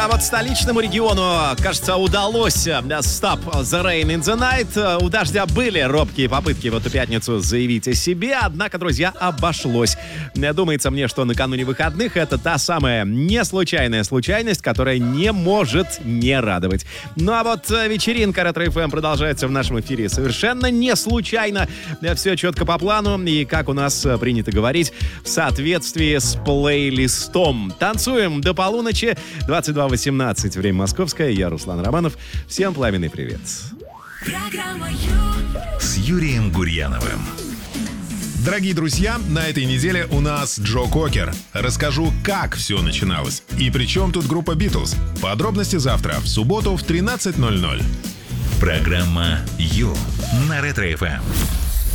А вот столичному региону, кажется, удалось Stop the Rain in the Night. У «Дождя» были робкие попытки в эту пятницу заявить о себе, однако, друзья, обошлось. Думается мне, что накануне выходных это та самая неслучайная случайность, которая не может не радовать. Ну а вот вечеринка Ретро-ФМ продолжается в нашем эфире совершенно не случайно. Все четко по плану и, как у нас принято говорить, в соответствии с плейлистом. Танцуем до полуночи, 22:18, время московское. Я Руслан Романов. Всем пламенный привет. Программа с Юрием Гурьяновым. Дорогие друзья, на этой неделе у нас Джо Кокер. Расскажу, как все начиналось. И при чем тут группа Битлз. Подробности завтра, в субботу в 13:00. Программа Ю на Ретро-ФМ.